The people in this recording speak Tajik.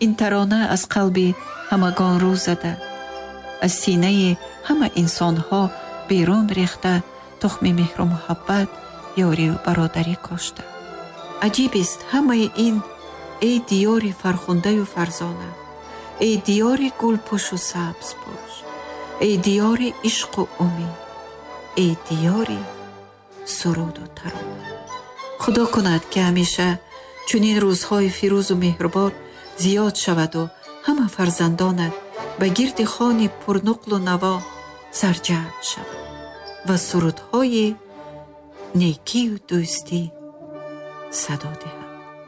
ин тарона аз қалби ҳамагон рӯ зада, аз синаи ҳама инсонҳо берун рехта, тухми меҳру муҳаббат, ёрию бародарӣ кошта. аҷибист ҳамаи ин. эй диёри фархундаю фарзона, эй диёри гулпӯшу сабзпӯш, эй диёри ишқу умид, эй диёри суруду тарона. худо кунад ки ҳамеша чунин рӯзҳои фирӯзу меҳрубон зиёд шаваду ҳама фарзандонат ба гирди хони пурнуқлу наво сарҷамъ шавад ва сурудҳои некию дӯстӣ садо диҳад.